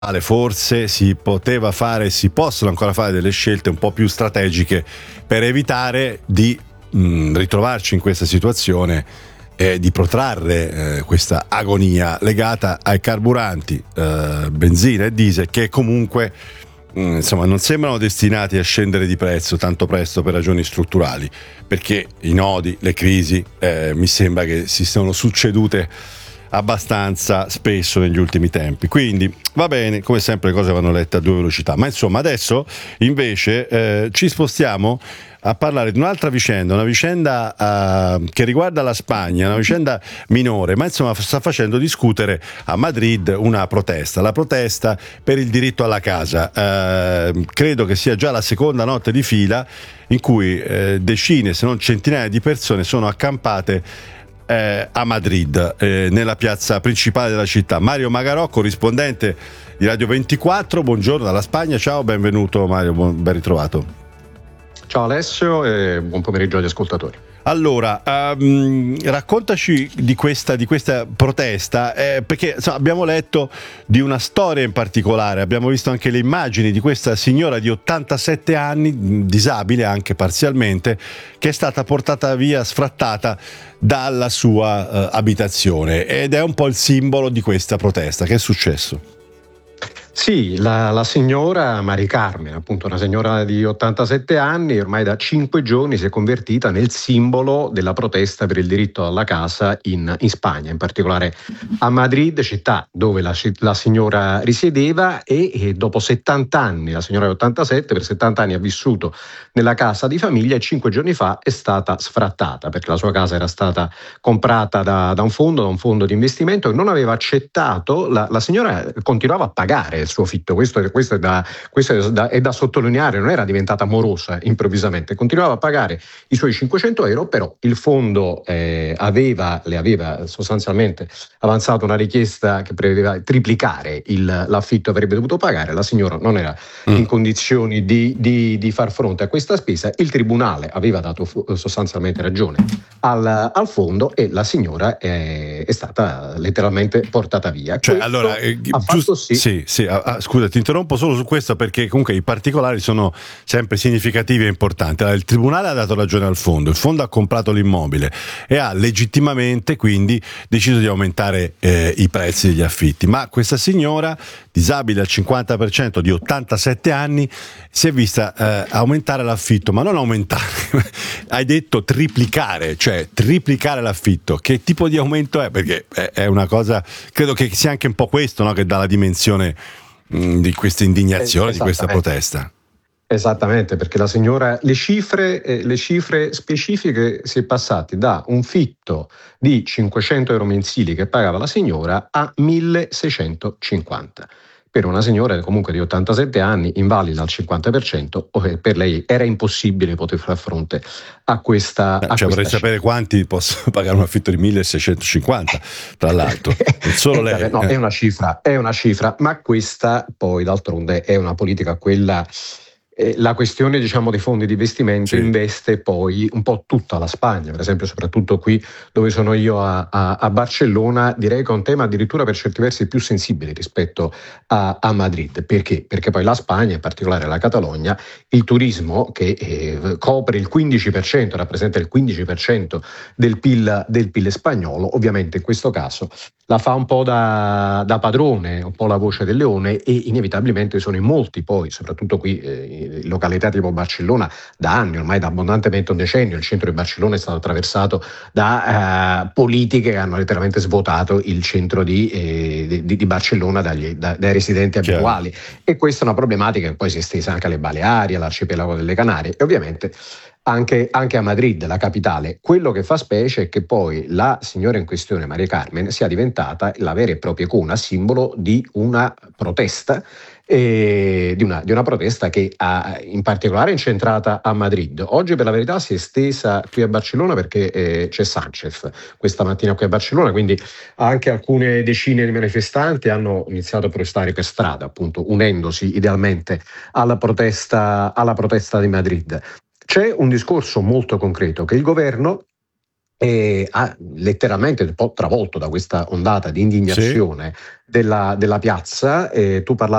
forse si poteva fare, si possono ancora fare delle scelte un po' più strategiche per evitare di ritrovarci in questa situazione e di protrarre questa agonia legata ai carburanti, benzina e diesel, che comunque insomma non sembrano destinati a scendere di prezzo tanto presto per ragioni strutturali, perché i nodi, le crisi mi sembra che si sono succedute abbastanza spesso negli ultimi tempi. Quindi va bene, come sempre le cose vanno lette a due velocità, ma insomma adesso invece ci spostiamo a parlare di un'altra vicenda, una vicenda che riguarda la Spagna, una vicenda minore, ma insomma sta facendo discutere a Madrid una protesta, la protesta per il diritto alla casa. Credo che sia già la seconda notte di fila in cui decine, se non centinaia di persone sono accampate a Madrid, nella piazza principale della città. Mario Magarò, corrispondente di Radio 24, buongiorno dalla Spagna. Ciao, benvenuto Mario, ben ritrovato. Ciao Alessio e buon pomeriggio agli ascoltatori. Allora, raccontaci di questa protesta, perché insomma, abbiamo letto di una storia in particolare, abbiamo visto anche le immagini di questa signora di 87 anni, disabile anche parzialmente, che è stata portata via, sfrattata dalla sua abitazione, ed è un po' il simbolo di questa protesta. Che è successo? Sì, la signora Mari Carmen, appunto una signora di 87 anni, ormai da 5 giorni si è convertita nel simbolo della protesta per il diritto alla casa in Spagna, in particolare a Madrid, città dove la signora risiedeva e dopo 70 anni, la signora di 87 per 70 anni ha vissuto nella casa di famiglia e 5 giorni fa è stata sfrattata perché la sua casa era stata comprata da un fondo di investimento e non aveva accettato, la signora continuava a pagare il suo fitto, questo è da sottolineare, non era diventata morosa improvvisamente, continuava a pagare i suoi 500 euro, però il fondo le aveva sostanzialmente avanzato una richiesta che prevedeva triplicare l'affitto che avrebbe dovuto pagare, la signora non era in condizioni di far fronte a questa spesa, il tribunale aveva dato sostanzialmente ragione al fondo e la signora è stata letteralmente portata via. Cioè, allora, scusa, ti interrompo solo su questo perché comunque i particolari sono sempre significativi e importanti. Allora, il tribunale ha dato ragione al fondo, il fondo ha comprato l'immobile e ha legittimamente quindi deciso di aumentare i prezzi degli affitti, ma questa signora disabile al 50% di 87 anni si è vista aumentare l'affitto, ma non aumentare, hai detto triplicare, cioè triplicare l'affitto. Che tipo di aumento è? Perché è una cosa, credo che sia anche un po' questo, no, che dà la dimensione di questa indignazione, di questa protesta. Esattamente, perché la signora, le cifre specifiche, si è passati da un fitto di 500 euro mensili che pagava la signora a 1650. Per una signora comunque di 87 anni, invalida al 50%, per lei era impossibile poter far fronte a questa vorrei sapere quanti possono pagare un affitto di 1650, tra l'altro. Non solo lei. No, è una cifra, ma questa poi d'altronde è una politica, quella. La questione, diciamo, dei fondi di investimento investe poi un po' tutta la Spagna, per esempio soprattutto qui dove sono io a Barcellona, direi che è un tema addirittura per certi versi più sensibile rispetto a Madrid. Perché? Perché poi la Spagna, in particolare la Catalogna, il turismo che copre il 15%, rappresenta il 15% del PIL spagnolo, ovviamente in questo caso la fa un po' da padrone, un po' la voce del leone, e inevitabilmente sono in molti poi, soprattutto qui in località tipo Barcellona, da anni, ormai da abbondantemente un decennio, il centro di Barcellona è stato attraversato da politiche che hanno letteralmente svuotato il centro di Barcellona dai residenti abituali. E questa è una problematica che poi si è estesa anche alle Baleari, all'arcipelago delle Canarie e ovviamente anche a Madrid, la capitale. Quello che fa specie è che poi la signora in questione, Maria Carmen, sia diventata la vera e propria icona, simbolo di una protesta, di una protesta che in particolare è incentrata a Madrid. Oggi per la verità si è estesa qui a Barcellona perché c'è Sánchez questa mattina qui a Barcellona, quindi anche alcune decine di manifestanti hanno iniziato a protestare per strada, appunto unendosi idealmente alla protesta di Madrid. C'è un discorso molto concreto che il governo ha letteralmente un po' travolto da questa ondata di indignazione della piazza. Tu parlavi